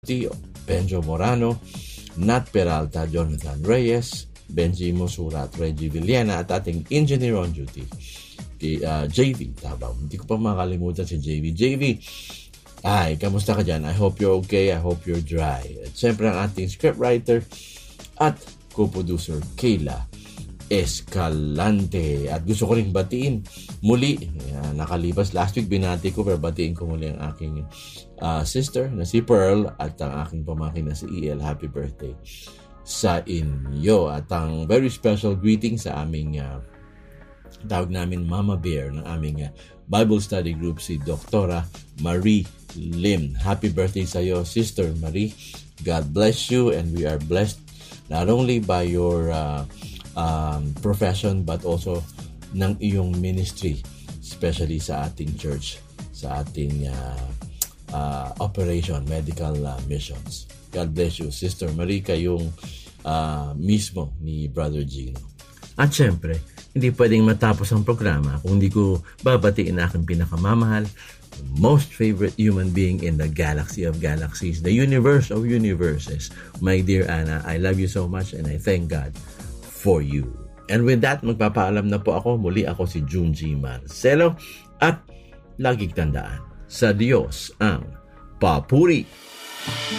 Tio, Benjo Morano, Nat Peralta, Jonathan Reyes, Benji Mosura at Reggie Villena at ating engineer on duty, JV Tabaw. Hindi ko pa makalimutan si JV. JV, ay, kamusta ka dyan? I hope you're okay. I hope you're dry. At syempre ang ating scriptwriter at co-producer Kayla Escalante. At gusto ko rin batiin muli. Nakalipas last week, binati ko, pero batiin ko muli ang aking sister na si Pearl at ang aking pamangkin na si EL. Happy birthday sa inyo. At ang very special greeting sa aming tawag namin Mama Bear ng aming Bible study group, si Doktora Marie Lim. Happy birthday sa iyo, Sister Marie. God bless you, and we are blessed not only by your profession but also ng iyong ministry, especially sa ating church, sa ating operation, medical missions. God bless you, Sister Marie, kayong mismo ni Brother Gino. At syempre, hindi pwedeng matapos ang programa kung hindi ko babatiin na aking pinakamamahal, most favorite human being in the galaxy of galaxies, the universe of universes. My dear Anna, I love you so much and I thank God for you. And with that, magpapaalam na po ako. Muli ako si Junji Marcelo at laging tandaan, sa Diyos ang papuri.